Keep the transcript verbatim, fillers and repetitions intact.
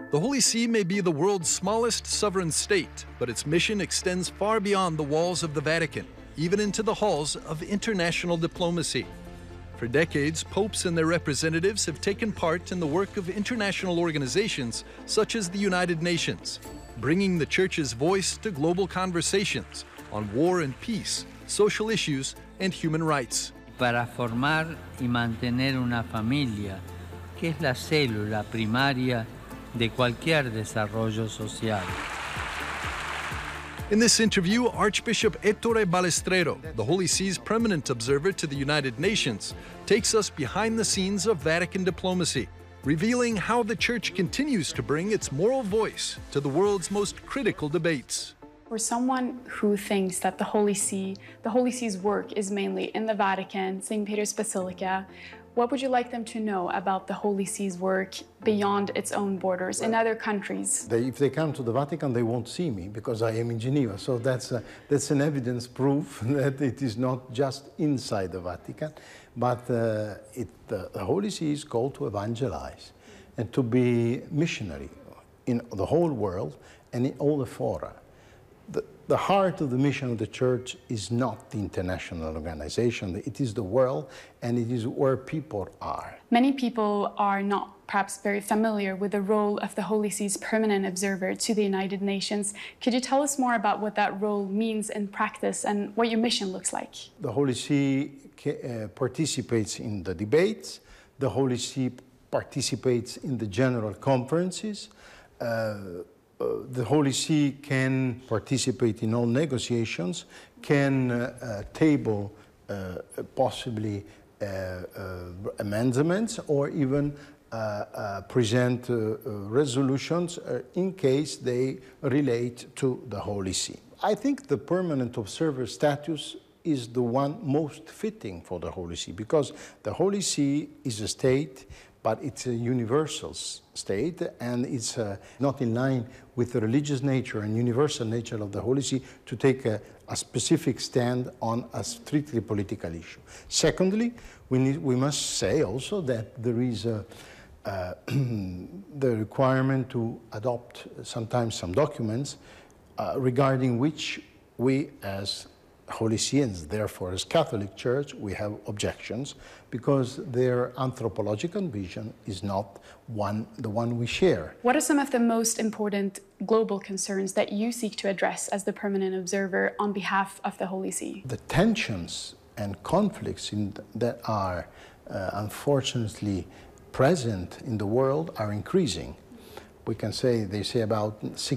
The Holy See may be the world's smallest sovereign state, but its mission extends far beyond the walls of the Vatican, even into the halls of international diplomacy. For decades, popes and their representatives have taken part in the work of international organizations such as the United Nations, bringing the Church's voice to global conversations on war and peace, social issues, and human rights. Para formar y mantener una familia, que es la célula primaria de cualquier desarrollo social. In this interview, Archbishop Ettore Balestrero, the Holy See's permanent observer to the United Nations, takes us behind the scenes of Vatican diplomacy, revealing how the Church continues to bring its moral voice to the world's most critical debates. For someone who thinks that the Holy See, the Holy See's work is mainly in the Vatican, Saint Peter's Basilica, what would you like them to know about the Holy See's work beyond its own borders, in other countries? They, if they come to the Vatican, they won't see me because I am in Geneva. So that's, a, that's an evidence proof that it is not just inside the Vatican, but uh, it, uh, the Holy See is called to evangelize and to be missionary in the whole world and in all the fora. The, the heart of the mission of the Church is not the international organization, it is the world, and it is where people are. Many people are not perhaps very familiar with the role of the Holy See's permanent observer to the United Nations. Could you tell us more about what that role means in practice and what your mission looks like? The Holy See uh, participates in the debates, the Holy See participates in the general conferences, uh, Uh, the Holy See can participate in all negotiations, can uh, uh, table uh, possibly uh, uh, amendments, or even uh, uh, present uh, uh, resolutions uh, in case they relate to the Holy See. I think the permanent observer status is the one most fitting for the Holy See, because the Holy See is a state, but it's a universal state, and it's uh, not in line with the religious nature and universal nature of the Holy See to take a, a specific stand on a strictly political issue. Secondly, we, need, we must say also that there is a, uh, the requirement to adopt sometimes some documents uh, regarding which we as Holy Seeans, therefore as Catholic Church, we have objections because their anthropological vision is not one, the one we share. What are some of the most important global concerns that you seek to address as the permanent observer on behalf of the Holy See? The tensions and conflicts in th that are uh, unfortunately present in the world are increasing. We can say, they say about